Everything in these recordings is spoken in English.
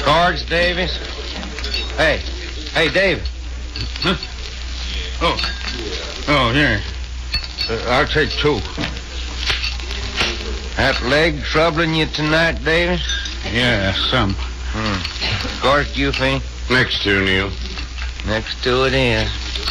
Cards, Davis? Hey, David. Huh? Oh, yeah. I'll take 2. That leg troubling you tonight, Davis? Yeah, some. Cards, you, Feeney? Next to Neil. Next to it is.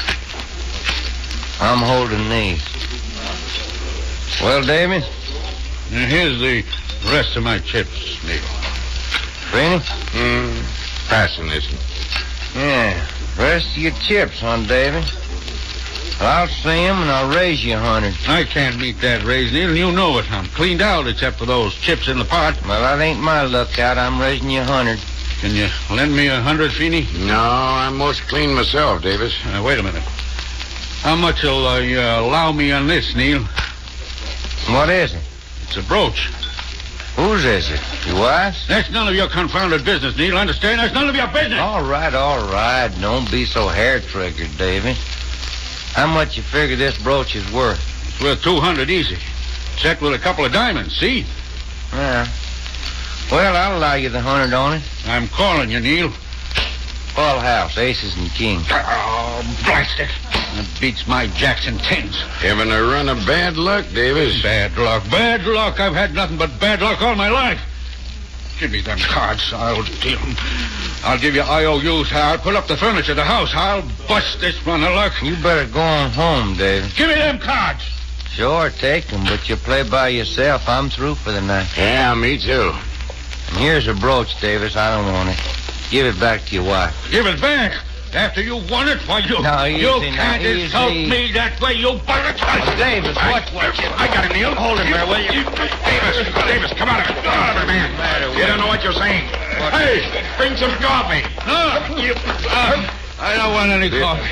I'm holding these. Well, Davis? Now, here's the rest of my chips, Neil. Feeney? Passing this one. Yeah. Rest of your chips, huh, David? Well, I'll see 'em and I'll raise you 100. I can't meet that raise, Neil, and you know it. I'm cleaned out except for those chips in the pot. Well, that ain't my lookout. I'm raising you 100. Can you lend me 100, Feeney? No, I'm most clean myself, Davis. Wait a minute. How much will you allow me on this, Neil? What is it? It's a brooch. Whose is it? Your wife's? That's none of your confounded business, Neil. Understand? That's none of your business. All right. Don't be so hair-triggered, David. How much you figure this brooch is worth? It's worth 200 easy. Checked with a couple of diamonds, see? Yeah. Well, I'll allow you the 100 on it. I'm calling you, Neil. Full house, aces and kings. Oh, blast it. That beats my jacks and tens. Having a run of bad luck, Davis. Bad luck. I've had nothing but bad luck all my life. Give me them cards. I'll deal 'em. I'll give you IOUs. I'll put up the furniture, the house. I'll bust this run of luck. You better go on home, David. Give me them cards. Sure, take them, but you play by yourself. I'm through for the night. Yeah, me too. And here's a brooch, Davis. I don't want it. Give it back to your wife. Give it back. After you won it, why you... Now, you easy, can't now, insult easy. me that way, you bugger. Davis, what? I got him, Neil. Hold him there, will you? Davis, come out of it. Come out of it, man. You don't know what you're saying. Hey, bring some coffee. I don't want any coffee.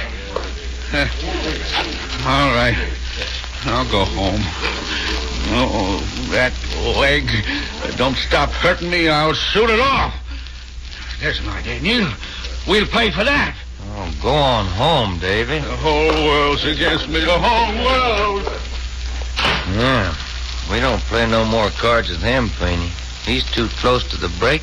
All right. I'll go home. Oh, that leg. Don't stop hurting me. I'll shoot it off. There's an idea, Neil. We'll play for that. Oh, go on home, David. The whole world's against me. The whole world. Yeah. We don't play no more cards with him, Feeney. He's too close to the break.